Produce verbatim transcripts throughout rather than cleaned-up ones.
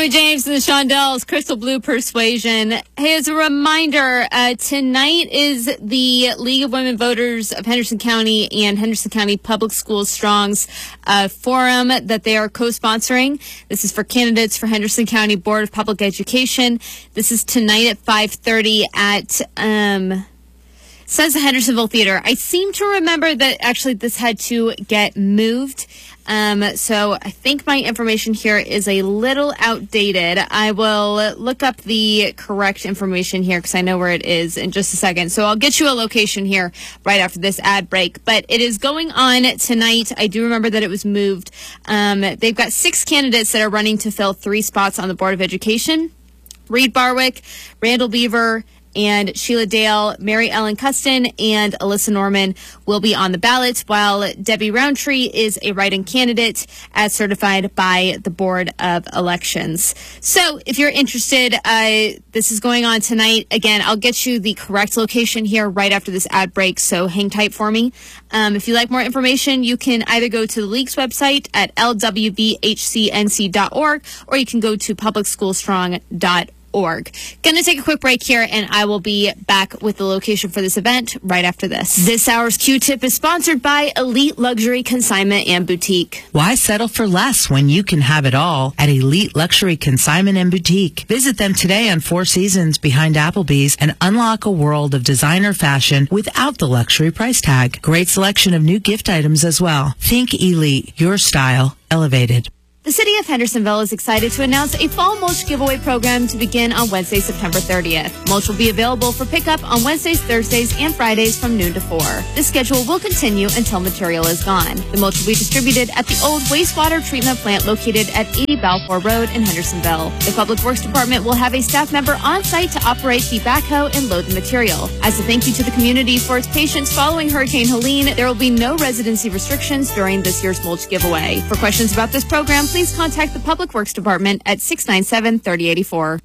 Jamie James and the Shondells, Crystal Blue Persuasion. Hey, as a reminder, uh, tonight is the League of Women Voters of Henderson County and Henderson County Public Schools Strong's uh, forum that they are co-sponsoring. This is for candidates for Henderson County Board of Public Education. This is tonight at five thirty at... Um, says the Hendersonville Theater. I seem to remember that actually this had to get moved. Um, so I think my information here is a little outdated. I will look up the correct information here because I know where it is in just a second. So I'll get you a location here right after this ad break. But it is going on tonight. I do remember that it was moved. Um, they've got six candidates that are running to fill three spots on the Board of Education. Reed Barwick, Randall Beaver, and Sheila Dale, Mary Ellen Custon, and Alyssa Norman will be on the ballot, while Debbie Roundtree is a write-in candidate as certified by the Board of Elections. So if you're interested, uh, this is going on tonight. Again, I'll get you the correct location here right after this ad break, so hang tight for me. Um, if you'd like more information, you can either go to the League's website at l w v h c n c dot org, or you can go to public school strong dot org. Org. Gonna take a quick break here, and I will be back with the location for this event right after this. This hour's Q-Tip is sponsored by Elite Luxury Consignment and Boutique. Why settle for less when you can have it all at Elite Luxury Consignment and Boutique? Visit them today on Four Seasons behind Applebee's and unlock a world of designer fashion without the luxury price tag. Great selection of new gift items as well. Think Elite, your style elevated. The City of Hendersonville is excited to announce a fall mulch giveaway program to begin on Wednesday, September thirtieth. Mulch will be available for pickup on Wednesdays, Thursdays, and Fridays from noon to four. This schedule will continue until material is gone. The mulch will be distributed at the old wastewater treatment plant located at eighty Balfour Road in Hendersonville. The Public Works Department will have a staff member on site to operate the backhoe and load the material. As a thank you to the community for its patience following Hurricane Helene, there will be no residency restrictions during this year's mulch giveaway. For questions about this program, please contact the Public Works Department at six nine seven, three oh eight four.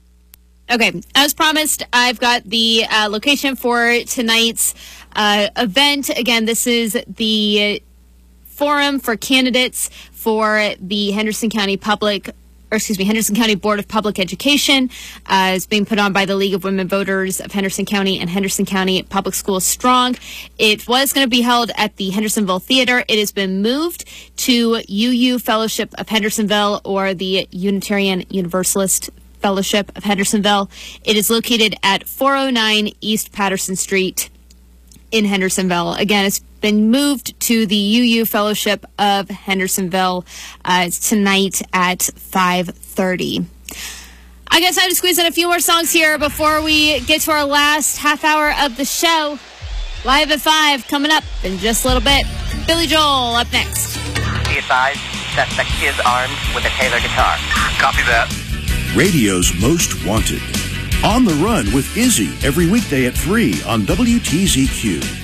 Okay, as promised, I've got the uh, location for tonight's uh, event. Again, this is the forum for candidates for the Henderson County Public or excuse me, Henderson County Board of Public Education. Uh, is being put on by the League of Women Voters of Henderson County and Henderson County Public Schools Strong. It was going to be held at the Hendersonville Theater. It has been moved to U U Fellowship of Hendersonville, or the Unitarian Universalist Fellowship of Hendersonville. It is located at four oh nine East Patterson Street in Hendersonville. Again, it's been moved to the U U Fellowship of Hendersonville uh, tonight at five thirty. I guess I have to squeeze in a few more songs here before we get to our last half hour of the show. Live at five coming up in just a little bit. Billy Joel up next. Be advised, suspect is armed with a Taylor guitar. Copy that. Radio's Most Wanted. On the Run with Izzy every weekday at three on W T Z Q.